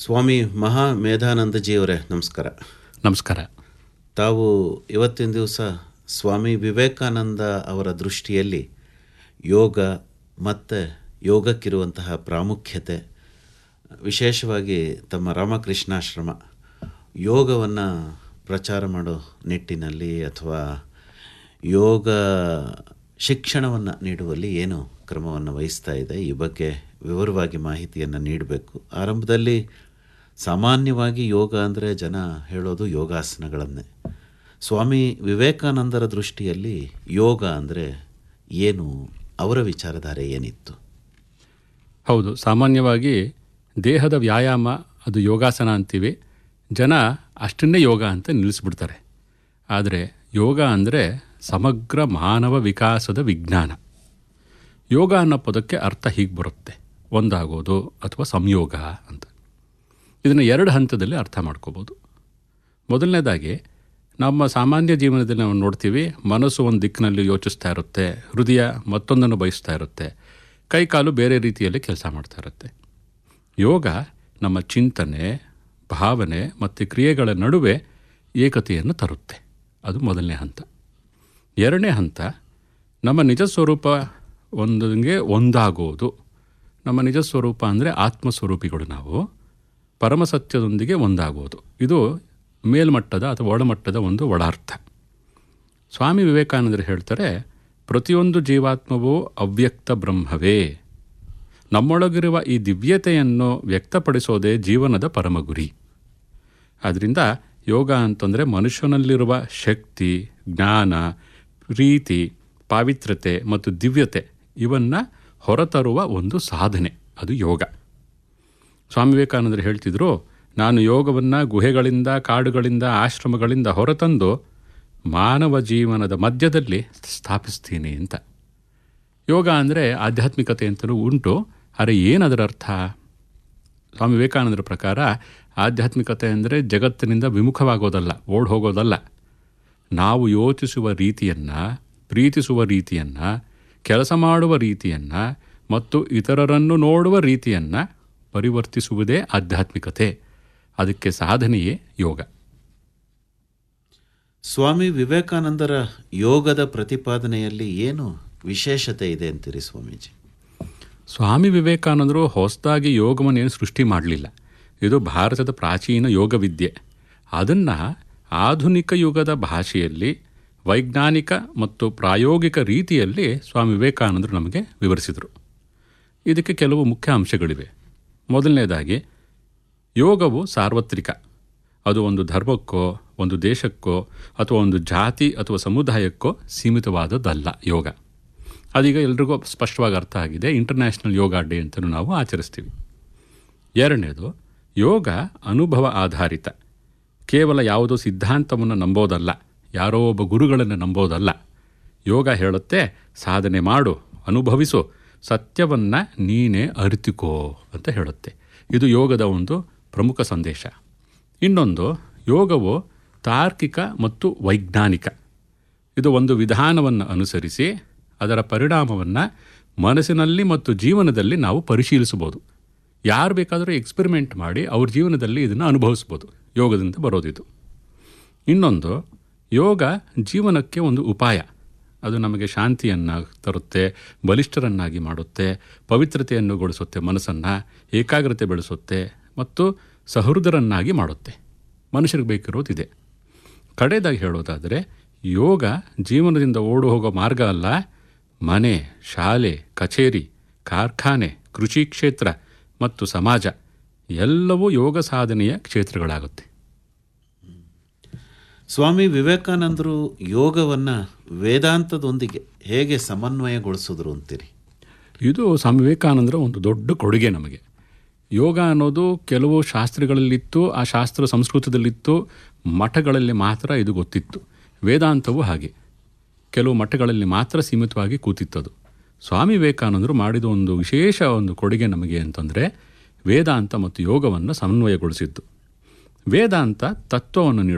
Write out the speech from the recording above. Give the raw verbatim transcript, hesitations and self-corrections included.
ಸ್ವಾಮಿ ಮಹಾ ಮೇಧಾನಂದಜಿಯವರೇ ನಮಸ್ಕಾರ. ನಮಸ್ಕಾರ. ತಾವು ಇವತ್ತಿನ ದಿವಸ ಸ್ವಾಮಿ ವಿವೇಕಾನಂದ ಅವರ ದೃಷ್ಟಿಯಲ್ಲಿ ಯೋಗ ಮತ್ತು ಯೋಗಕ್ಕಿರುವಂತಹ ಪ್ರಾಮುಖ್ಯತೆ, ವಿಶೇಷವಾಗಿ ತಮ್ಮ ರಾಮಕೃಷ್ಣಾಶ್ರಮ ಯೋಗವನ್ನು ಪ್ರಚಾರ ಮಾಡೋ ನಿಟ್ಟಿನಲ್ಲಿ ಅಥವಾ ಯೋಗ ಶಿಕ್ಷಣವನ್ನು ನೀಡುವಲ್ಲಿ ಏನು ಕ್ರಮವನ್ನು ವಹಿಸ್ತಾ ಇದೆ, ಈ ಬಗ್ಗೆ ವಿವರವಾಗಿ ಮಾಹಿತಿಯನ್ನು ನೀಡಬೇಕು. ಆರಂಭದಲ್ಲಿ ಸಾಮಾನ್ಯವಾಗಿ ಯೋಗ ಅಂದರೆ ಜನ ಹೇಳೋದು ಯೋಗಾಸನಗಳನ್ನೇ. ಸ್ವಾಮಿ ವಿವೇಕಾನಂದರ ದೃಷ್ಟಿಯಲ್ಲಿ ಯೋಗ ಅಂದರೆ ಏನು, ಅವರ ವಿಚಾರಧಾರೆ ಏನಿತ್ತು? ಹೌದು, ಸಾಮಾನ್ಯವಾಗಿ ದೇಹದ ವ್ಯಾಯಾಮ ಅದು ಯೋಗಾಸನ ಅಂತೀವಿ. ಜನ ಅಷ್ಟನ್ನೇ ಯೋಗ ಅಂತ ನಿಲ್ಲಿಸ್ಬಿಡ್ತಾರೆ. ಆದರೆ ಯೋಗ ಅಂದರೆ ಸಮಗ್ರ ಮಾನವ ವಿಕಾಸದ ವಿಜ್ಞಾನ. ಯೋಗ ಅನ್ನೋ ಪದಕ್ಕೆ ಅರ್ಥ ಹೀಗೆ ಬರುತ್ತೆ: ಒಂದಾಗೋದು ಅಥವಾ ಸಂಯೋಗ ಅಂತ. ಇದನ್ನು ಎರಡು ಹಂತದಲ್ಲಿ ಅರ್ಥ ಮಾಡ್ಕೋಬೋದು. ಮೊದಲನೇದಾಗಿ, ನಮ್ಮ ಸಾಮಾನ್ಯ ಜೀವನದಲ್ಲಿ ನಾವು ನೋಡ್ತೀವಿ, ಮನಸ್ಸು ಒಂದು ದಿಕ್ಕಿನಲ್ಲಿ ಯೋಚಿಸ್ತಾ ಇರುತ್ತೆ, ಹೃದಯ ಮತ್ತೊಂದನ್ನು ಬಯಸ್ತಾ ಇರುತ್ತೆ, ಕೈಕಾಲು ಬೇರೆ ರೀತಿಯಲ್ಲಿ ಕೆಲಸ ಮಾಡ್ತಾ ಇರುತ್ತೆ. ಯೋಗ ನಮ್ಮ ಚಿಂತನೆ, ಭಾವನೆ ಮತ್ತು ಕ್ರಿಯೆಗಳ ನಡುವೆ ಏಕತೆಯನ್ನು ತರುತ್ತೆ. ಅದು ಮೊದಲನೇ ಹಂತ. ಎರಡನೇ ಹಂತ, ನಮ್ಮ ನಿಜ ಸ್ವರೂಪ ಒಂದಂಗೆ ಒಂದಾಗೋದು. ನಮ್ಮ ನಿಜ ಸ್ವರೂಪ ಅಂದರೆ ಆತ್ಮಸ್ವರೂಪಿಗಳು ನಾವು, ಪರಮಸತ್ಯದೊಂದಿಗೆ ಒಂದಾಗೋದು. ಇದು ಮೇಲ್ಮಟ್ಟದ ಅಥವಾ ಒಳಮಟ್ಟದ ಒಂದು ಒಳಾರ್ಥ. ಸ್ವಾಮಿ ವಿವೇಕಾನಂದರು ಹೇಳ್ತಾರೆ, ಪ್ರತಿಯೊಂದು ಜೀವಾತ್ಮವೂ ಅವ್ಯಕ್ತ ಬ್ರಹ್ಮವೇ. ನಮ್ಮೊಳಗಿರುವ ಈ ದಿವ್ಯತೆಯನ್ನು ವ್ಯಕ್ತಪಡಿಸೋದೇ ಜೀವನದ ಪರಮಗುರಿ. ಆದ್ದರಿಂದ ಯೋಗ ಅಂತಂದರೆ ಮನುಷ್ಯನಲ್ಲಿರುವ ಶಕ್ತಿ, ಜ್ಞಾನ, ಪ್ರೀತಿ, ಪಾವಿತ್ರ್ಯತೆ ಮತ್ತು ದಿವ್ಯತೆ ಇವನ್ನು ಹೊರತರುವ ಒಂದು ಸಾಧನೆ, ಅದು ಯೋಗ. ಸ್ವಾಮಿ ವಿವೇಕಾನಂದರು ಹೇಳ್ತಿದ್ರು, ನಾನು ಯೋಗವನ್ನು ಗುಹೆಗಳಿಂದ, ಕಾಡುಗಳಿಂದ, ಆಶ್ರಮಗಳಿಂದ ಹೊರತಂದು ಮಾನವ ಜೀವನದ ಮಧ್ಯದಲ್ಲಿ ಸ್ಥಾಪಿಸ್ತೀನಿ ಅಂತ. ಯೋಗ ಅಂದರೆ ಆಧ್ಯಾತ್ಮಿಕತೆ ಅಂತಲೂ ಉಂಟು. ಆದರೆ ಏನದರ ಅರ್ಥ? ಸ್ವಾಮಿ ವಿವೇಕಾನಂದರ ಪ್ರಕಾರ ಆಧ್ಯಾತ್ಮಿಕತೆ ಅಂದರೆ ಜಗತ್ತಿನಿಂದ ವಿಮುಖವಾಗೋದಲ್ಲ, ಓಡ್ ಹೋಗೋದಲ್ಲ. ನಾವು ಯೋಚಿಸುವ ರೀತಿಯನ್ನು, ಪ್ರೀತಿಸುವ ರೀತಿಯನ್ನು, ಕೆಲಸ ಮಾಡುವ ರೀತಿಯನ್ನು ಮತ್ತು ಇತರರನ್ನು ನೋಡುವ ರೀತಿಯನ್ನು ಪರಿವರ್ತಿಸುವುದೇ ಆಧ್ಯಾತ್ಮಿಕತೆ. ಅದಕ್ಕೆ ಸಾಧನೆಯೇ ಯೋಗ. ಸ್ವಾಮಿ ವಿವೇಕಾನಂದರ ಯೋಗದ ಪ್ರತಿಪಾದನೆಯಲ್ಲಿ ಏನು ವಿಶೇಷತೆ ಇದೆ ಅಂತೀರಿ ಸ್ವಾಮೀಜಿ? ಸ್ವಾಮಿ ವಿವೇಕಾನಂದರು ಹೊಸದಾಗಿ ಯೋಗವನ್ನೇನು ಸೃಷ್ಟಿ ಮಾಡಲಿಲ್ಲ. ಇದು ಭಾರತದ ಪ್ರಾಚೀನ ಯೋಗವಿದ್ಯೆ. ಅದನ್ನು ಆಧುನಿಕ ಯುಗದ ಭಾಷೆಯಲ್ಲಿ, ವೈಜ್ಞಾನಿಕ ಮತ್ತು ಪ್ರಾಯೋಗಿಕ ರೀತಿಯಲ್ಲಿ ಸ್ವಾಮಿ ವಿವೇಕಾನಂದರು ನಮಗೆ ವಿವರಿಸಿದರು. ಇದಕ್ಕೆ ಕೆಲವು ಮುಖ್ಯ ಅಂಶಗಳಿವೆ. ಮೊದಲನೇದಾಗಿ, ಯೋಗವು ಸಾರ್ವತ್ರಿಕ. ಅದು ಒಂದು ಧರ್ಮಕ್ಕೋ, ಒಂದು ದೇಶಕ್ಕೋ ಅಥವಾ ಒಂದು ಜಾತಿ ಅಥವಾ ಸಮುದಾಯಕ್ಕೋ ಸೀಮಿತವಾದದ್ದಲ್ಲ ಯೋಗ. ಅದೀಗ ಎಲ್ರಿಗೂ ಸ್ಪಷ್ಟವಾಗಿ ಅರ್ಥ ಆಗಿದೆ. ಇಂಟರ್ನ್ಯಾಷನಲ್ ಯೋಗ ಡೇ ಅಂತಲೂ ನಾವು ಆಚರಿಸ್ತೀವಿ. ಎರಡನೇದು, ಯೋಗ ಅನುಭವ ಆಧಾರಿತ. ಕೇವಲ ಯಾವುದೋ ಸಿದ್ಧಾಂತವನ್ನು ನಂಬೋದಲ್ಲ, ಯಾರೋ ಒಬ್ಬ ಗುರುಗಳನ್ನು ನಂಬೋದಲ್ಲ. ಯೋಗ ಹೇಳುತ್ತೆ, ಸಾಧನೆ ಮಾಡು, ಅನುಭವಿಸು, ಸತ್ಯವನ್ನು ನೀನೇ ಅರಿತುಕೋ ಅಂತ ಹೇಳುತ್ತೆ. ಇದು ಯೋಗದ ಒಂದು ಪ್ರಮುಖ ಸಂದೇಶ. ಇನ್ನೊಂದು, ಯೋಗವು ತಾರ್ಕಿಕ ಮತ್ತು ವೈಜ್ಞಾನಿಕ. ಇದು ಒಂದು ವಿಧಾನವನ್ನು ಅನುಸರಿಸಿ ಅದರ ಪರಿಣಾಮವನ್ನು ಮನಸ್ಸಿನಲ್ಲಿ ಮತ್ತು ಜೀವನದಲ್ಲಿ ನಾವು ಪರಿಶೀಲಿಸಬಹುದು. ಯಾರು ಬೇಕಾದರೂ ಎಕ್ಸ್ಪೆರಿಮೆಂಟ್ ಮಾಡಿ ಅವ್ರ ಜೀವನದಲ್ಲಿ ಇದನ್ನು ಅನುಭವಿಸ್ಬೋದು. ಯೋಗದಿಂದ ಬರೋದಿದು. ಇನ್ನೊಂದು, ಯೋಗ ಜೀವನಕ್ಕೆ ಒಂದು ಉಪಾಯ. ಅದು ನಮಗೆ ಶಾಂತಿಯನ್ನು ತರುತ್ತೆ, ಬಲಿಷ್ಠರನ್ನಾಗಿ ಮಾಡುತ್ತೆ, ಪವಿತ್ರತೆಯನ್ನು ಗೊಳಿಸುತ್ತೆ, ಮನಸ್ಸನ್ನು ಏಕಾಗ್ರತೆ ಬೆಳೆಸುತ್ತೆ ಮತ್ತು ಸಹೃದರನ್ನಾಗಿ ಮಾಡುತ್ತೆ. ಮನುಷ್ಯರಿಗೆ ಬೇಕಿರೋದಿದೆ. ಕಡೆಯದಾಗಿ ಹೇಳೋದಾದರೆ, ಯೋಗ ಜೀವನದಿಂದ ಓಡು ಹೋಗೋ ಮಾರ್ಗ ಅಲ್ಲ. ಮನೆ, ಶಾಲೆ, ಕಚೇರಿ, ಕಾರ್ಖಾನೆ, ಕೃಷಿ ಕ್ಷೇತ್ರ ಮತ್ತು ಸಮಾಜ ಎಲ್ಲವೂ ಯೋಗ ಸಾಧನೆಯ ಕ್ಷೇತ್ರಗಳಾಗುತ್ತೆ. ಸ್ವಾಮಿ ವಿವೇಕಾನಂದರು ಯೋಗವನ್ನು ವೇದಾಂತದೊಂದಿಗೆ ಹೇಗೆ ಸಮನ್ವಯಗೊಳಿಸಿದ್ರು ಅಂತೀರಿ? ಇದು ಸ್ವಾಮಿ ವಿವೇಕಾನಂದರ ಒಂದು ದೊಡ್ಡ ಕೊಡುಗೆ ನಮಗೆ. ಯೋಗ ಅನ್ನೋದು ಕೆಲವು ಶಾಸ್ತ್ರಗಳಲ್ಲಿತ್ತು, ಆ ಶಾಸ್ತ್ರ ಸಂಸ್ಕೃತದಲ್ಲಿತ್ತು, ಮಠಗಳಲ್ಲಿ ಮಾತ್ರ ಇದು ಗೊತ್ತಿತ್ತು. ವೇದಾಂತವು ಹಾಗೆ ಕೆಲವು ಮಠಗಳಲ್ಲಿ ಮಾತ್ರ ಸೀಮಿತವಾಗಿ ಕೂತಿತ್ತದು. ಸ್ವಾಮಿ ವಿವೇಕಾನಂದರು ಮಾಡಿದ ಒಂದು ವಿಶೇಷ ಒಂದು ಕೊಡುಗೆ ನಮಗೆ ಅಂತಂದರೆ ವೇದಾಂತ ಮತ್ತು ಯೋಗವನ್ನು ಸಮನ್ವಯಗೊಳಿಸಿದ್ದು. ವೇದಾಂತ ತತ್ವವನ್ನು ನೀಡುತ್ತೆ.